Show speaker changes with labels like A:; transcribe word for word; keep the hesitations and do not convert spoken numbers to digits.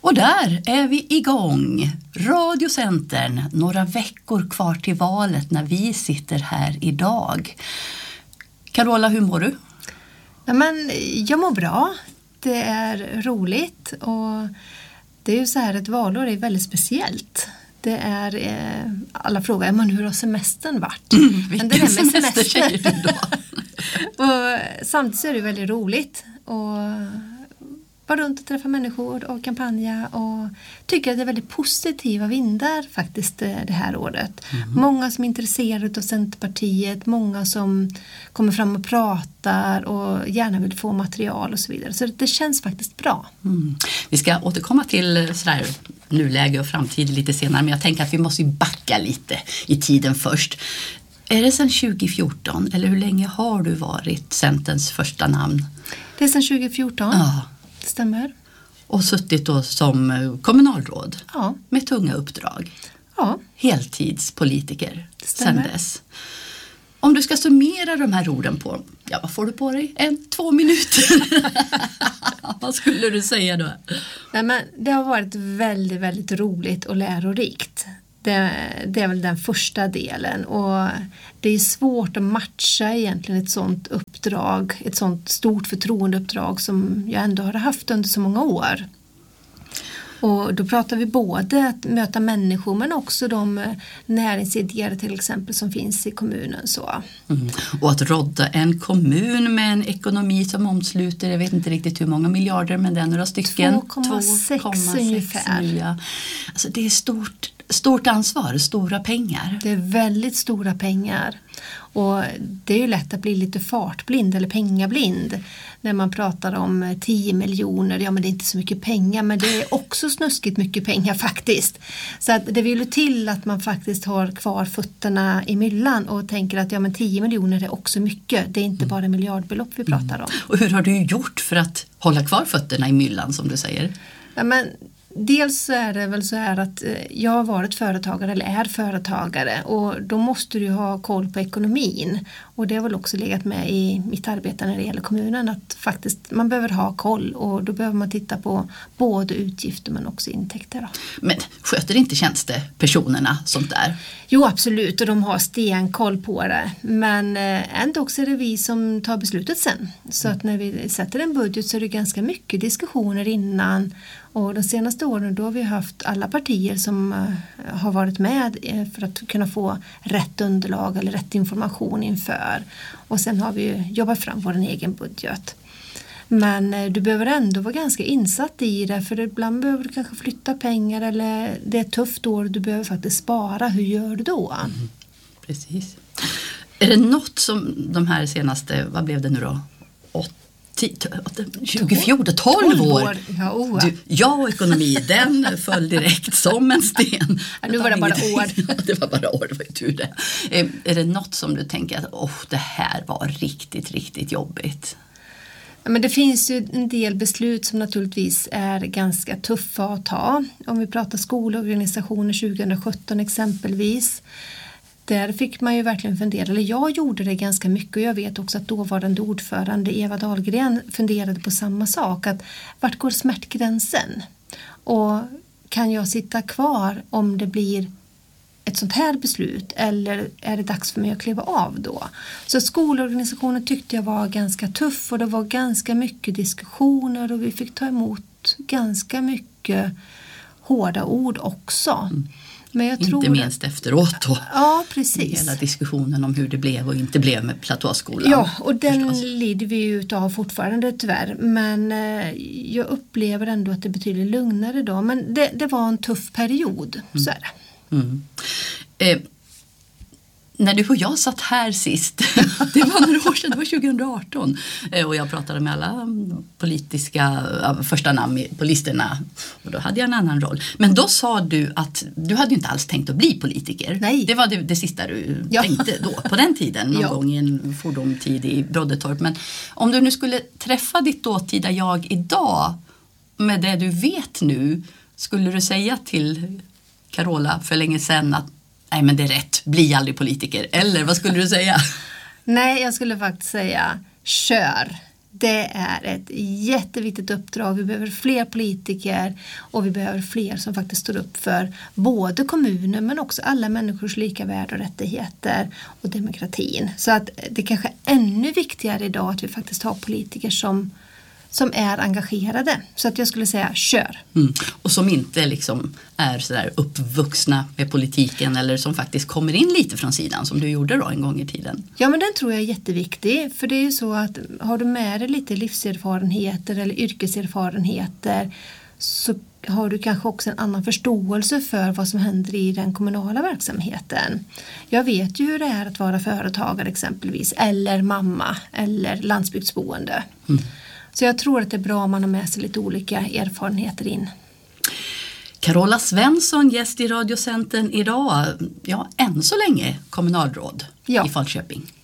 A: Och där är vi igång. Radiocentern, några veckor kvar till valet när vi sitter här idag. Carola, hur mår du?
B: Ja, men jag mår bra. Det är roligt och det är ju så här, ett valår är väldigt speciellt. Det är, eh, alla frågar, men hur har semestern varit?
A: Mm,
B: men
A: vilken semester, semester säger du då?
B: Och samtidigt är det väldigt roligt och vara runt och träffa människor och kampanja och tycker att det är väldigt positiva vindar faktiskt det här året. Mm. Många som är intresserade av Centerpartiet, många som kommer fram och pratar och gärna vill få material och så vidare. Så det känns faktiskt bra.
A: Mm. Vi ska återkomma till sådär nuläge och framtid lite senare, men jag tänker att vi måste backa lite i tiden först. Är det sedan tjugo fjorton eller hur länge har du varit Centerns första namn?
B: Det är sedan tjugo fjorton.
A: Ja.
B: Det stämmer.
A: Och suttit då som kommunalråd.
B: Ja.
A: Med tunga uppdrag.
B: Ja.
A: Heltidspolitiker sedan dess. Om du ska summera de här orden på, ja, vad får du på dig? En, två minuter. Vad skulle du säga då?
B: Nej, men det har varit väldigt, väldigt roligt och lärorikt. Det, det är väl den första delen och det är svårt att matcha egentligen ett sånt uppdrag, ett sånt stort förtroendeuppdrag som jag ändå har haft under så många år. Och då pratar vi både att möta människor men också de näringsidkare till exempel som finns i kommunen. Så.
A: Mm. Och att rodda en kommun med en ekonomi som omsluter, jag vet inte riktigt hur många miljarder, men det är några stycken.
B: två komma sex ungefär.
A: Nya. Alltså det är stort, stort ansvar, stora pengar.
B: Det är väldigt stora pengar. Och det är ju lätt att bli lite fartblind eller pengablind när man pratar om tio miljoner. Ja, men det är inte så mycket pengar, men det är också snuskigt mycket pengar faktiskt. Så att det vill ju till att man faktiskt har kvar fötterna i myllan och tänker att ja, men tio miljoner är också mycket. Det är inte bara miljardbelopp vi pratar om.
A: Mm. Och hur har du gjort för att hålla kvar fötterna i myllan som du säger?
B: Ja, men dels är det väl så här att jag har varit företagare eller är företagare och då måste du ha koll på ekonomin och det har väl också legat med i mitt arbete när det gäller kommunen att faktiskt man behöver ha koll och då behöver man titta på både utgifter men också intäkter. Då.
A: Men sköter inte tjänstepersonerna sånt där?
B: Jo, absolut, och de har stenkoll på det men ändå också är det vi som tar beslutet sen så att när vi sätter en budget så är det ganska mycket diskussioner innan. Och de senaste åren då har vi haft alla partier som uh, har varit med för att kunna få rätt underlag eller rätt information inför. Och sen har vi ju jobbat fram vår egen budget. Men uh, du behöver ändå vara ganska insatt i det för ibland behöver du kanske flytta pengar eller det är ett tufft år och du behöver faktiskt spara. Hur gör du då? Mm,
A: precis. Är det något som de här senaste, vad blev det nu då? Åtta? tjugo fjorton, tolv år.
B: Ja, oh.
A: du, jag och ekonomi, den föll direkt som en sten.
B: Ja, nu var det bara år.
A: Det var bara år, det var ju tur det. Är, är det något som du tänker att oh, det här var riktigt, riktigt jobbigt?
B: Ja, men det finns ju en del beslut som naturligtvis är ganska tuffa att ta. Om vi pratar skolorganisationer tjugo sjutton exempelvis. Där fick man ju verkligen fundera, eller jag gjorde det ganska mycket och jag vet också att dåvarande ordförande Eva Dahlgren funderade på samma sak. Att vart går smärtgränsen? Och kan jag sitta kvar om det blir ett sånt här beslut eller är det dags för mig att kliva av då? Så skolorganisationen tyckte jag var ganska tuff och det var ganska mycket diskussioner och vi fick ta emot ganska mycket hårda ord också. Mm. Men jag
A: inte
B: tror
A: minst efteråt då.
B: Ja, precis.
A: Hela diskussionen om hur det blev och inte blev med platåskolan.
B: Ja, och den förstås. Lider vi ju av fortfarande tyvärr. Men eh, jag upplever ändå att det är betydligt lugnare då. Men det, det var en tuff period, mm. så är det.
A: Mm. Eh, när du och jag satt här sist, det var några år sedan, det var tjugo arton. Eh, och jag pratade med alla politiska äh, första namn på listorna. Och då hade jag en annan roll. Men då sa du att du hade ju inte alls tänkt att bli politiker.
B: Nej.
A: Det var det, det sista du
B: ja.
A: tänkte då, på den tiden. Någon ja. gång i en fordomtid i Broddetorp. Men om du nu skulle träffa ditt dåtida jag idag med det du vet nu, skulle du säga till Carola för länge sedan att nej, men det är rätt, bli aldrig politiker. Eller vad skulle du säga?
B: Nej, jag skulle faktiskt säga kör. Det är ett jätteviktigt uppdrag. Vi behöver fler politiker och vi behöver fler som faktiskt står upp för både kommuner men också alla människors lika värde och rättigheter och demokratin. Så att det kanske är ännu viktigare idag att vi faktiskt har politiker som, som är engagerade. Så att jag skulle säga kör.
A: Mm. Och som inte liksom är så där uppvuxna med politiken eller som faktiskt kommer in lite från sidan som du gjorde då en gång i tiden.
B: Ja, men den tror jag är jätteviktig. För det är ju så att har du med dig lite livserfarenheter eller yrkeserfarenheter så har du kanske också en annan förståelse för vad som händer i den kommunala verksamheten. Jag vet ju hur det är att vara företagare exempelvis eller mamma eller landsbygdsboende. Mm. Så jag tror att det är bra om man har med sig lite olika erfarenheter in.
A: Carola Svensson, gäst i Radiocentern idag. Ja, än så länge kommunalråd ja. i Falköping.